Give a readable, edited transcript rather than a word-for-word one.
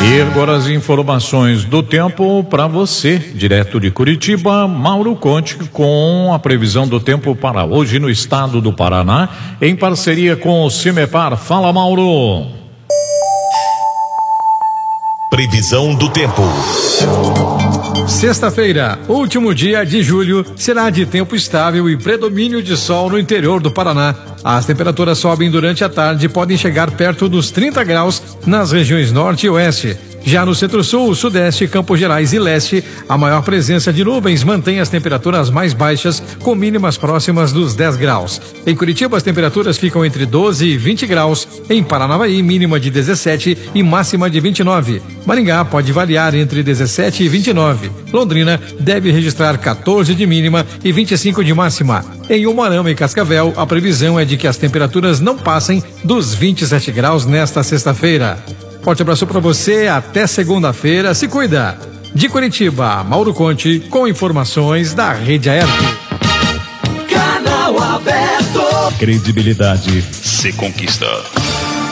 E agora as informações do tempo para você, direto de Curitiba, Mauro Conte, com a previsão do tempo para hoje no estado do Paraná, em parceria com o Cimepar. Fala, Mauro. Previsão do tempo. Sexta-feira, último dia de julho, será de tempo estável e predomínio de sol no interior do Paraná. As temperaturas sobem durante a tarde e podem chegar perto dos 30 graus nas regiões norte e oeste. Já no centro-sul, sudeste, Campos Gerais e leste, a maior presença de nuvens mantém as temperaturas mais baixas, com mínimas próximas dos 10 graus. Em Curitiba, as temperaturas ficam entre 12 e 20 graus. Em Paranavaí, mínima de 17 e máxima de 29. Maringá pode variar entre 17 e 29. Londrina deve registrar 14 de mínima e 25 de máxima. Em Umuarama e Cascavel, a previsão é de que as temperaturas não passem dos 27 graus nesta sexta-feira. Forte abraço para você, até segunda-feira, se cuida. De Curitiba, Mauro Conte, com informações da Rede Aerto. Canal aberto. Credibilidade Se conquista.